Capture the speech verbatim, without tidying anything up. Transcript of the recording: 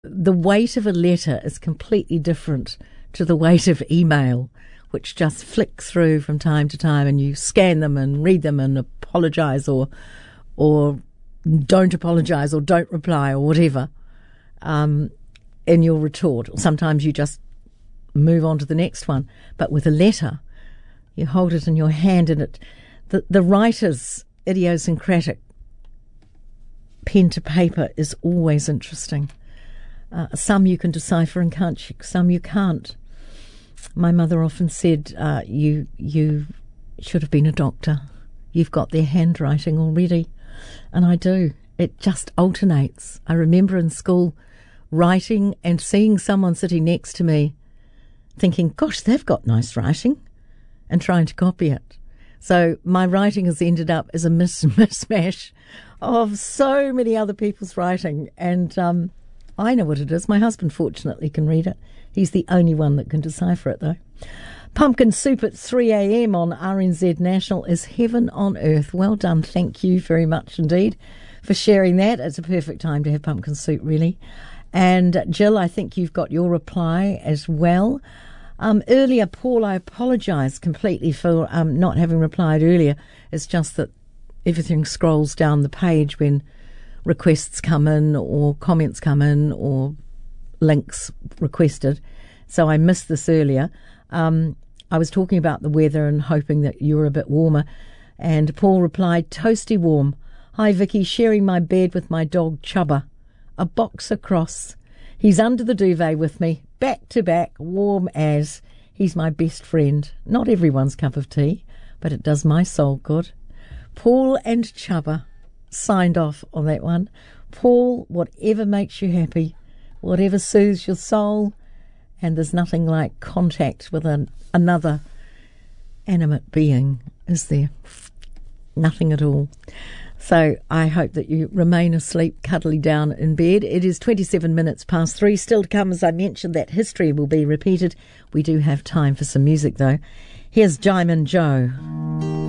the weight of a letter is completely different to the weight of email, which just flick through from time to time, and you scan them and read them and apologise or or don't apologise or don't reply or whatever um, in your retort. Or sometimes you just move on to the next one. But with a letter, you hold it in your hand, and it the, the writer's idiosyncratic pen to paper is always interesting. Uh, some you can decipher and can't, some you can't. My mother often said, uh, you you should have been a doctor. You've got their handwriting already. And I do. It just alternates. I remember in school writing and seeing someone sitting next to me thinking, gosh, they've got nice writing, and trying to copy it. So my writing has ended up as a mis- mismatch of so many other people's writing. And um, I know what it is. My husband, fortunately, can read it. He's the only one that can decipher it, though. Pumpkin soup at three a.m. on R N Z National is heaven on earth. Well done. Thank you very much indeed for sharing that. It's a perfect time to have pumpkin soup, really. And Jill, I think you've got your reply as well. Um, earlier, Paul, I apologise completely for um, not having replied earlier. It's just that everything scrolls down the page when requests come in or comments come in or links requested. So I missed this earlier. Um, I was talking about the weather and hoping that you were a bit warmer. And Paul replied, toasty warm. Hi, Vicky, sharing my bed with my dog Chubba. A box across. He's under the duvet with me, back to back, warm as. He's my best friend. Not everyone's cup of tea, but it does my soul good. Paul and Chubba signed off on that one. Paul, whatever makes you happy, whatever soothes your soul, and there's nothing like contact with an, another animate being, is there? Nothing at all. So I hope that you remain asleep, cuddly down in bed. It is twenty-seven minutes past three. Still to come, as I mentioned, that history will be repeated. We do have time for some music, though. Here's Jaimin Joe.